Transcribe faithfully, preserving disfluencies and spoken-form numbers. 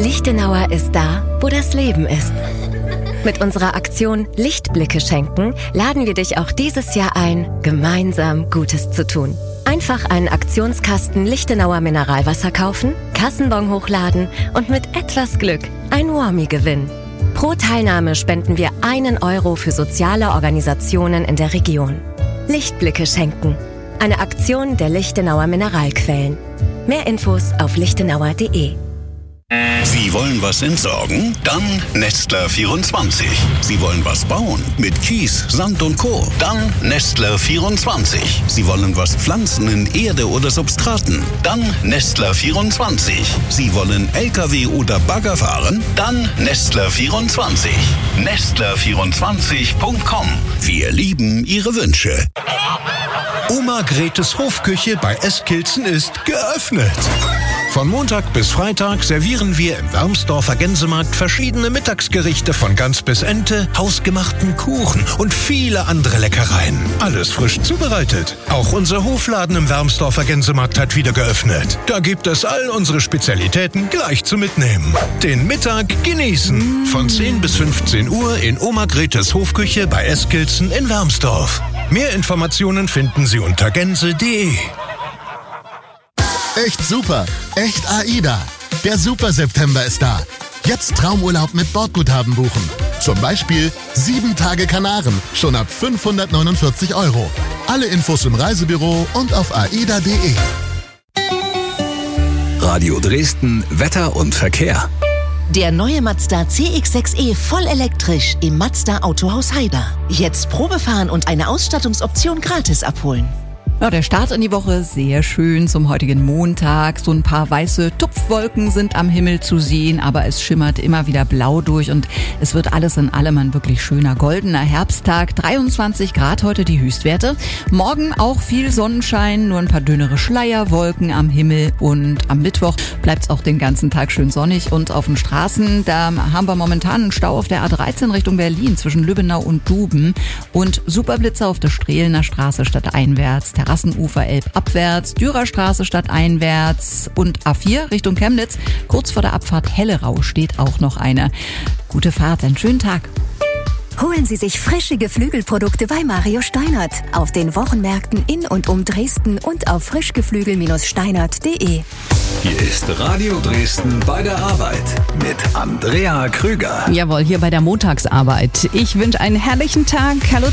Lichtenauer ist da, wo das Leben ist. Mit unserer Aktion Lichtblicke schenken laden wir dich auch dieses Jahr ein, gemeinsam Gutes zu tun. Einfach einen Aktionskasten Lichtenauer Mineralwasser kaufen, Kassenbon hochladen und mit etwas Glück ein Warmie gewinnen. Pro Teilnahme spenden wir einen Euro für soziale Organisationen in der Region. Lichtblicke schenken. Eine Aktion der Lichtenauer Mineralquellen. Mehr Infos auf lichtenauer punkt de. Sie wollen was entsorgen? Dann Nestler vierundzwanzig. Sie wollen was bauen? Mit Kies, Sand und Co. Dann Nestler vierundzwanzig. Sie wollen was pflanzen in Erde oder Substraten? Dann Nestler vierundzwanzig. Sie wollen L K W oder Bagger fahren? Dann Nestler vierundzwanzig. Nestler vierundzwanzig punkt com. Wir lieben Ihre Wünsche. Oma Gretes Hofküche bei Eskilzen ist geöffnet. Von Montag bis Freitag servieren wir im Wermsdorfer Gänsemarkt verschiedene Mittagsgerichte von Gans bis Ente, hausgemachten Kuchen und viele andere Leckereien. Alles frisch zubereitet. Auch unser Hofladen im Wermsdorfer Gänsemarkt hat wieder geöffnet. Da gibt es all unsere Spezialitäten gleich zum Mitnehmen. Den Mittag genießen. Von zehn bis fünfzehn Uhr in Oma Gretes Hofküche bei Eskilzen in Wermsdorf. Mehr Informationen finden Sie unter gänse punkt de. Echt super, echt AIDA. Der Super-September ist da. Jetzt Traumurlaub mit Bordguthaben buchen. Zum Beispiel sieben Tage Kanaren, schon ab fünfhundertneunundvierzig Euro. Alle Infos im Reisebüro und auf aida punkt de. Radio Dresden, Wetter und Verkehr. Der neue Mazda C X sechs E voll elektrisch im Mazda Autohaus Haider. Jetzt Probefahren und eine Ausstattungsoption gratis abholen. Ja, der Start in die Woche sehr schön zum heutigen Montag. So ein paar weiße Tupfwolken sind am Himmel zu sehen, aber es schimmert immer wieder blau durch und es wird alles in allem ein wirklich schöner goldener Herbsttag. dreiundzwanzig Grad heute die Höchstwerte. Morgen auch viel Sonnenschein, nur ein paar dünnere Schleierwolken am Himmel und am Mittwoch bleibt es auch den ganzen Tag schön sonnig und auf den Straßen, da haben wir momentan einen Stau auf der A dreizehn Richtung Berlin zwischen Lübbenau und Duben und Superblitzer auf der Strehlener Straße stadteinwärts, Terrassenufer Elb abwärts, Dürerstraße stadteinwärts und A vier Richtung Chemnitz. Kurz vor der Abfahrt Hellerau steht auch noch eine. Gute Fahrt, einen schönen Tag. Holen Sie sich frische Geflügelprodukte bei Mario Steinert auf den Wochenmärkten in und um Dresden und auf frischgeflügel Steinert punkt de. Hier ist Radio Dresden bei der Arbeit mit Andrea Krüger. Jawohl, hier bei der Montagsarbeit. Ich wünsche einen herrlichen Tag. Hallo